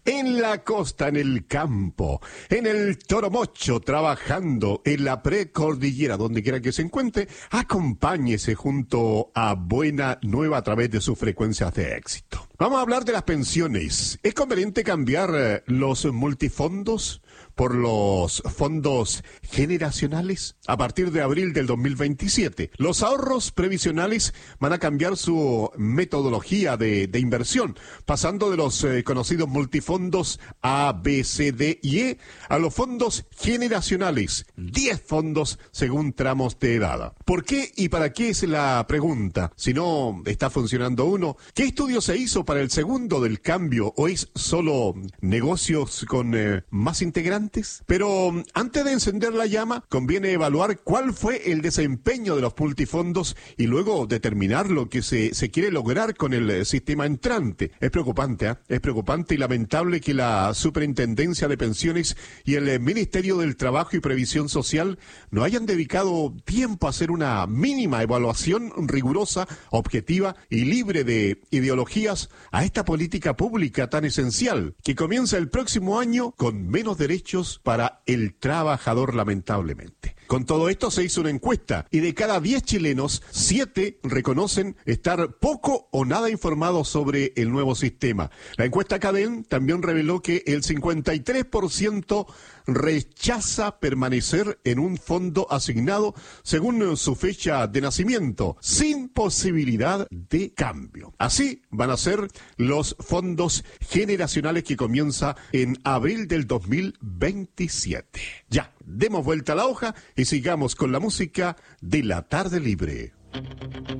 en la costa, en el campo, en el Toromocho, trabajando en la precordillera, donde quiera que se encuentre, acompáñese junto a Buena Nueva a través de sus frecuencias de éxito. Vamos a hablar de las pensiones. ¿Es conveniente cambiar los multifondos por los fondos generacionales? A partir de abril del 2027, los ahorros previsionales van a cambiar su metodología de inversión, pasando de los conocidos multifondos A, B, C, D y E a los fondos generacionales, 10 fondos según tramos de edad. ¿Por qué y para qué es la pregunta? Si no está funcionando uno, ¿qué estudio se hizo para el segundo del cambio o es solo negocios con más integrantes? Pero antes de encender la llama, conviene evaluar cuál fue el desempeño de los multifondos y luego determinar lo que se quiere lograr con el sistema entrante. Es preocupante, Es preocupante y lamentable que la Superintendencia de Pensiones y el Ministerio del Trabajo y Previsión Social no hayan dedicado tiempo a hacer una mínima evaluación rigurosa, objetiva y libre de ideologías a esta política pública tan esencial, que comienza el próximo año con menos derechos para el trabajador, lamentablemente. Con todo esto se hizo una encuesta y de cada 10 chilenos, 7 reconocen estar poco o nada informados sobre el nuevo sistema. La encuesta Cadem también reveló que el 53% rechaza permanecer en un fondo asignado según su fecha de nacimiento, sin posibilidad de cambio. Así van a ser los fondos generacionales que comienza en abril del 2027. Ya, demos vuelta a la hoja y sigamos con la música de la tarde libre.